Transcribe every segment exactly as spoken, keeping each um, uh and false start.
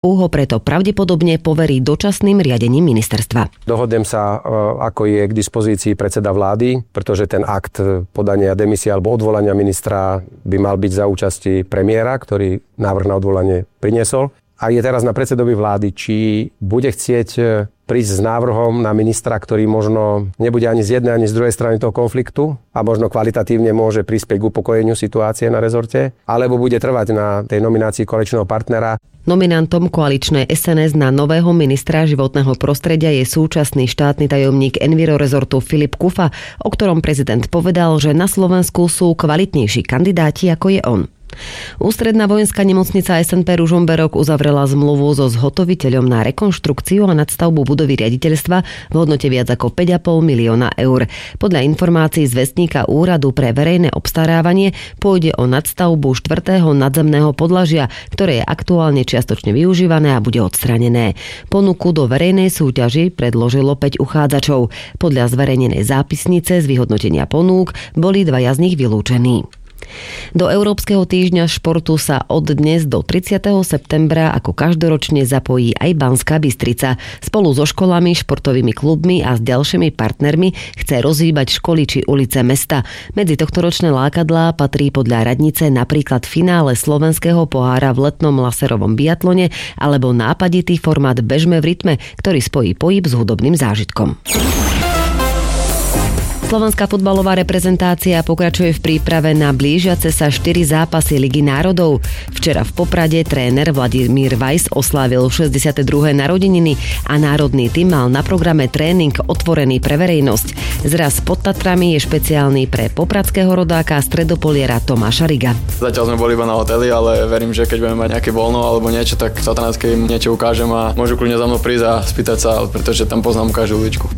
ho preto pravdepodobne poverí dočasným riadením ministerstva. Dohodnem sa, ako je k dispozícii predseda vlády, pretože ten akt podania demisie alebo odvolania ministra by mal byť za účasti premiéra, ktorý návrh na odvolanie priniesol. A je teraz na predsedovi vlády, či bude chcieť prísť s návrhom na ministra, ktorý možno nebude ani z jednej, ani z druhej strany toho konfliktu a možno kvalitatívne môže prispieť k upokojeniu situácie na rezorte, alebo bude trvať na tej nominácii koaličného partnera. Nominantom koaličnej es en es na nového ministra životného prostredia je súčasný štátny tajomník Envirorezortu Filip Kufa, o ktorom prezident povedal, že na Slovensku sú kvalitnejší kandidáti ako je on. Ústredná vojenská nemocnica es en pé Ružomberok uzavrela zmluvu so zhotoviteľom na rekonštrukciu a nadstavbu budovy riaditeľstva v hodnote viac ako päť a pol milióna eur. Podľa informácií z vestníka Úradu pre verejné obstarávanie pôjde o nadstavbu štvrtého nadzemného podlažia, ktoré je aktuálne čiastočne využívané a bude odstranené. Ponuku do verejnej súťaži predložilo päť uchádzačov. Podľa zverejnenej zápisnice z vyhodnotenia ponúk boli dvaja z nich vylúčení. Do Európskeho týždňa športu sa od dnes do tridsiateho septembra ako každoročne zapojí aj Banská Bystrica. Spolu so školami, športovými klubmi a s ďalšími partnermi chce rozhýbať školy či ulice mesta. Medzi tohtoročné lákadlá patrí podľa radnice napríklad finále slovenského pohára v letnom laserovom biatlone alebo nápaditý formát Bežme v rytme, ktorý spojí pohyb s hudobným zážitkom. Slovenská futbalová reprezentácia pokračuje v príprave na blížiace sa štyri zápasy Ligy národov. Včera v Poprade tréner Vladimír Weiss oslávil šesťdesiate druhé narodeniny a národný tím mal na programe tréning otvorený pre verejnosť. Zraz pod Tatrami je špeciálny pre popradského rodáka stredopoliera Tomáša Riga. Zatiaľ sme boli iba na hoteli, ale verím, že keď budeme mať nejaké voľno alebo niečo, tak v Tatranskej im niečo ukážem a môžu kľudne za mnou prísť a spýtať sa, pretože tam poznám každú uličku.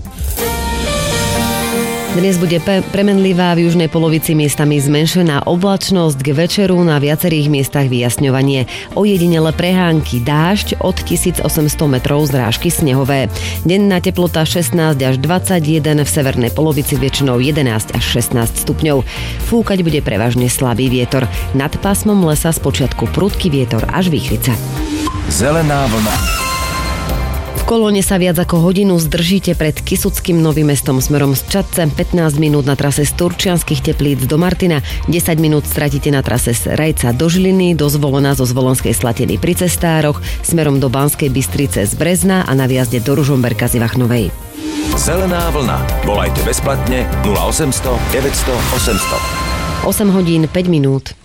Dnes bude pe- premenlivá, v južnej polovici miestami zmenšená oblačnosť, k večeru na viacerých miestach vyjasňovanie. Ojedinele prehánky, dážď od tisícosemsto metrov zrážky snehové. Denná teplota šestnásť až dvadsaťjeden, v severnej polovici väčšinou jedenásť až šestnásť stupňov. Fúkať bude prevažne slabý vietor. Nad pásmom lesa spočiatku prudký vietor až výchrica. Zelená vlna. V kolóne sa viac ako hodinu zdržíte pred Kysuckým Novým Mestom smerom z Čadce, pätnásť minút na trase z Turčianskych Teplíc do Martina, desať minút stratíte na trase z Rajca do Žiliny, do Zvolena zo Zvolenskej Slatiny pri Cestároch, smerom do Banskej Bystrice z Brezna a na viazde do Ružomberka z Ivachnovej. Zelená vlna. Volajte bezplatne nula osemsto deväťsto osemsto. osem hodín päť minút.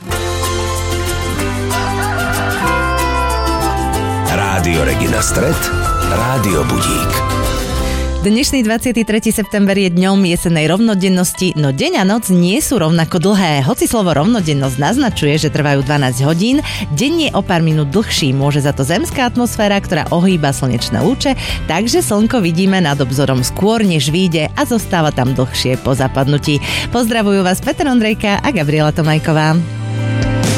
Rádio Regina Stred, Rádio Budík. Dnešný dvadsiateho tretieho september je dňom jesennej rovnodennosti, no deň a noc nie sú rovnako dlhé. Hoci slovo rovnodennosť naznačuje, že trvajú dvanásť hodín, deň je o pár minút dlhší. Môže za to zemská atmosféra, ktorá ohýba slnečné lúče, takže slnko vidíme nad obzorom skôr, než vyjde a zostáva tam dlhšie po zapadnutí. Pozdravujú vás Peter Ondrejka a Gabriela Tomajková.